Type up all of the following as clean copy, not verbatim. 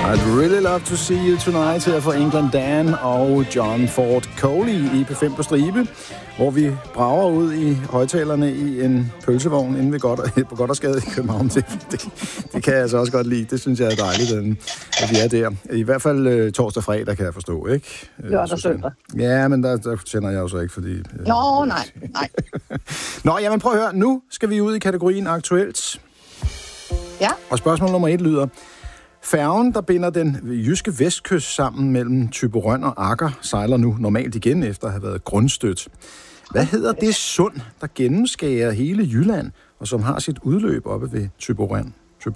I'd really love to see you tonight her fra England Dan og John Ford Coley i P5 på stribe, hvor vi brager ud i højtalerne i en pølsevogn inde ved på Gothersgade i København. Det kan jeg altså også godt lide. Det synes jeg er dejligt, at vi er der. I hvert fald torsdag og fredag, kan jeg forstå, ikke? Lørdag søndag. Ja, men der sender jeg jo så ikke, fordi... Nej. Nå, jamen prøv at høre. Nu skal vi ud i kategorien aktuelt. Ja. Og spørgsmål nummer 1 lyder... Færgen, der binder den jyske vestkyst sammen mellem Thyborøn og Agger, sejler nu normalt igen efter at have været grundstødt. Hvad hedder det sund, der gennemskærer hele Jylland, og som har sit udløb oppe ved Thyborøn?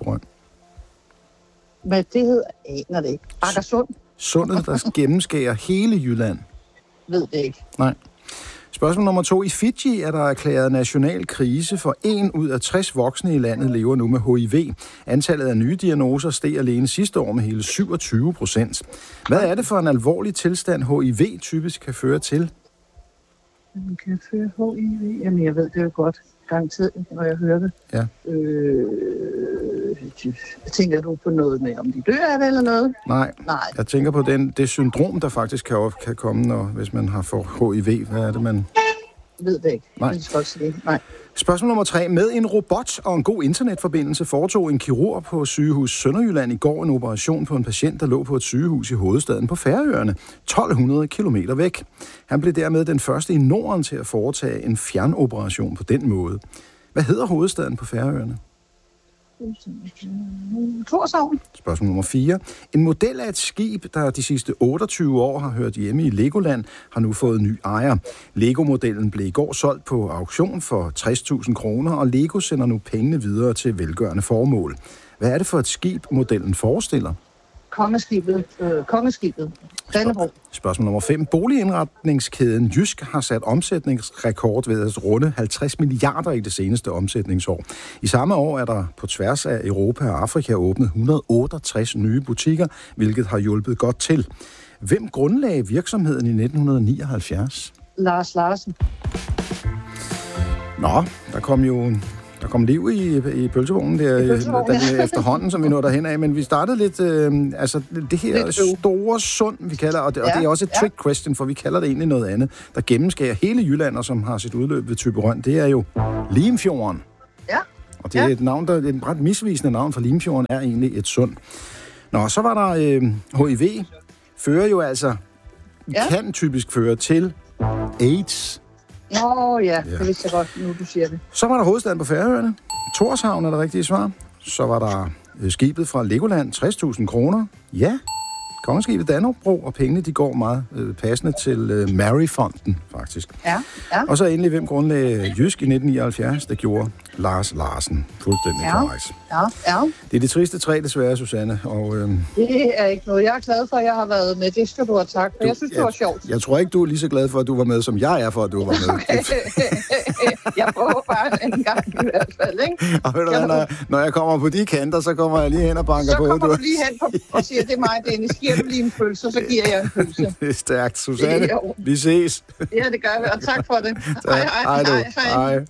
Hvad det hedder, aner det ikke. Aggersund? Sundet, der gennemskærer hele Jylland. Ved det ikke. Nej. Spørgsmål nummer 2. I Fiji er der erklæret national krise, for 1 ud af 60 voksne i landet lever nu med HIV. Antallet af nye diagnoser steg alene sidste år med hele 27%. Hvad er det for en alvorlig tilstand, HIV typisk kan føre til? Man kan føre HIV? Jamen, jeg ved det jo godt. Garanteret, når jeg hører det. Ja. Tænker du på noget med, om de dør af det eller noget? Nej. Jeg tænker på det syndrom, der faktisk kan komme, hvis man har fået HIV. Hvad er det, man... Jeg ved det ikke. Nej. Nej. Spørgsmål nummer 3. Med en robot og en god internetforbindelse foretog en kirurg på sygehus Sønderjylland i går en operation på en patient, der lå på et sygehus i hovedstaden på Færøerne, 1200 kilometer væk. Han blev dermed den første i Norden til at foretage en fjernoperation på den måde. Hvad hedder hovedstaden på Færøerne? Tórshavn. Spørgsmål nummer 4. En model af et skib, der de sidste 28 år har hørt hjemme i Legoland, har nu fået ny ejer. Lego-modellen blev i går solgt på auktion for 60.000 kroner, og Lego sender nu pengene videre til velgørende formål. Hvad er det for et skib, modellen forestiller? Kongeskibet. Dannebrog. Spørgsmål nummer 5. Boligindretningskæden Jysk har sat omsætningsrekord ved at runde 50 milliarder i det seneste omsætningsår. I samme år er der på tværs af Europa og Afrika åbnet 168 nye butikker, hvilket har hjulpet godt til. Hvem grundlagde virksomheden i 1979? Lars Larsen. Nå, der kom liv i pølsevognen der efterhånden, som vi når derhen af, men vi startede lidt, det her store sund, vi kalder, og det er også et trick question, for vi kalder det egentlig noget andet, der gennemskærer hele Jylland, og som har sit udløb ved Thyborøn. Det er jo Limfjorden. Ja. Og det er et navn, der er et ret misvisende navn, for Limfjorden er egentlig et sund. Nå, så var der HIV, fører jo altså, kan typisk føre til AIDS. Det vidste jeg godt, nu du siger det. Så var der hovedstaden på Færøerne. Tórshavn er det rigtige svar. Så var der skibet fra Legoland, 60.000 kroner. Ja, kongeskibet Dannebrog, og pengene de går meget passende til Mary-fonden, faktisk. Ja. Og så endelig, hvem grundlagde Jysk i 1979? Det gjorde Lars Larsen. Fuldstændig korrekt. Ja. Det er de triste 3, desværre, Susanne. Og, det er ikke noget. Jeg er glad for, at jeg har været med. Det skal du have sagt, for jeg synes, det var sjovt. Jeg tror ikke, du er lige så glad for, at du var med, som jeg er for, at du var med. Jeg prøver bare en gang i hvert fald, ikke? Og ved du, når jeg kommer på de kanter, så kommer jeg lige hen og banker på. Så kommer du lige hen og siger, det er mig, Dennis. Giver du lige en pølse, så giver jeg en pølse. Det er stærkt, Susanne. Vi ses. Ja, det gør vi, og tak for det. Hej.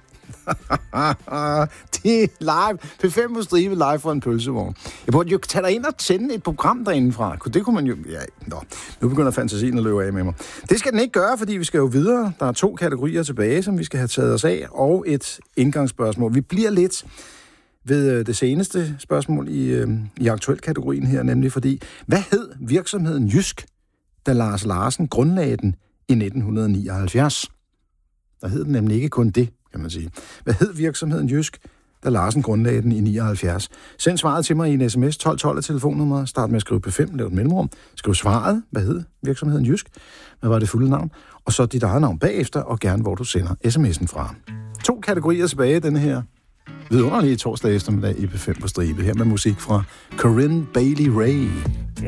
Det er live. P5 på stribe live for en pølsevogn. Jeg burde jo tage dig ind og tænde et program derindefra. Det kunne man jo... Ja, nu begynder fantasien at løbe af med mig. Det skal den ikke gøre, fordi vi skal jo videre. Der er 2 kategorier tilbage, som vi skal have taget os af, og et indgangsspørgsmål. Vi bliver lidt ved det seneste spørgsmål i aktuel-kategorien her, nemlig fordi, hvad hed virksomheden Jysk, da Lars Larsen grundlagde den i 1979? Der hed den nemlig ikke kun det, kan man sige. Hvad hed virksomheden Jysk, da Larsen grundlagde den i 79? Send svaret til mig i en sms, 1212 af telefonnummer. Start med at skrive P5, lav et mellemrum. Skriv svaret, hvad hed virksomheden Jysk? Hvad var det fulde navn? Og så dit eget navn bagefter, og gerne hvor du sender sms'en fra. 2 kategorier tilbage, denne her vidunderlige torsdag eftermiddag i P5 på stribe. Her med musik fra Corinne Bailey Rae.